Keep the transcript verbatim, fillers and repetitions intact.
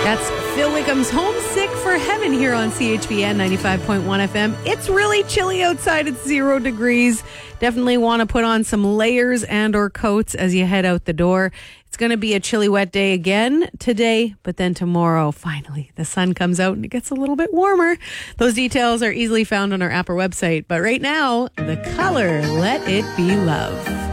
That's Phil Wickham's Homesick for Heaven here on C H B N ninety-five point one F M. It's really chilly outside. It's zero degrees. Definitely want to put on some layers and or coats as you head out the door. It's going to be a chilly, wet day again today, but then tomorrow, finally, the sun comes out and it gets a little bit warmer. Those details are easily found on our app or website. But right now, the color, Let It Be Love.